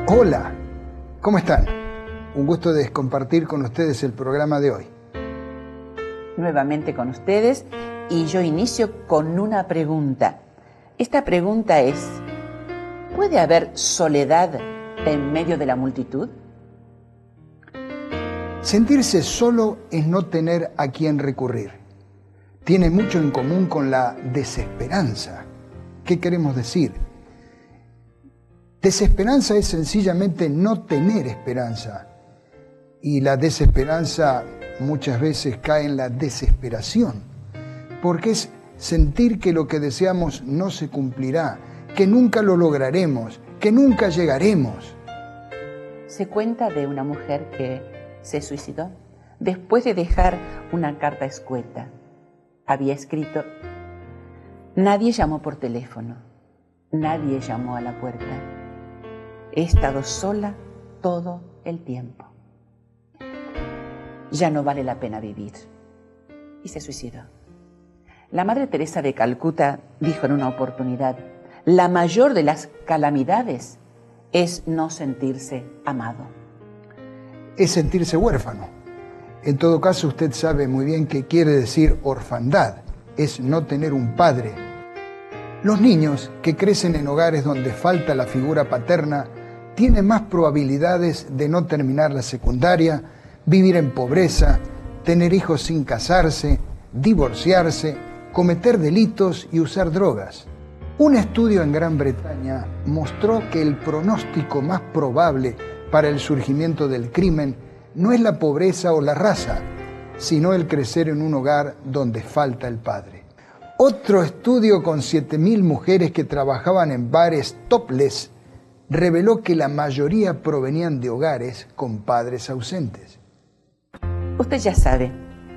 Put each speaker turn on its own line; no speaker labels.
Hola, ¿cómo están? Un gusto de compartir con ustedes el programa de hoy.
Nuevamente con ustedes, y yo inicio con una pregunta. Esta pregunta es: ¿puede haber soledad en medio de la multitud?
Sentirse solo es no tener a quien recurrir. Tiene mucho en común con la desesperanza. ¿Qué queremos decir? Desesperanza es sencillamente no tener esperanza. Y la desesperanza muchas veces cae en la desesperación, porque es sentir que lo que deseamos no se cumplirá, que nunca lo lograremos, que nunca llegaremos.
Se cuenta de una mujer que se suicidó después de dejar una carta escueta. Había escrito: nadie llamó por teléfono, nadie llamó a la puerta. He estado sola todo el tiempo. Ya no vale la pena vivir. Y se suicidó. La Madre Teresa de Calcuta dijo en una oportunidad: la mayor de las calamidades es no sentirse amado.
Es sentirse huérfano. En todo caso, usted sabe muy bien qué quiere decir orfandad. Es no tener un padre. Los niños que crecen en hogares donde falta la figura paterna tienen más probabilidades de no terminar la secundaria, vivir en pobreza, tener hijos sin casarse, divorciarse, cometer delitos y usar drogas. Un estudio en Gran Bretaña mostró que el pronóstico más probable para el surgimiento del crimen no es la pobreza o la raza, sino el crecer en un hogar donde falta el padre. Otro estudio con 7.000 mujeres que trabajaban en bares topless reveló que la mayoría provenían de hogares con padres ausentes.
Usted ya sabe,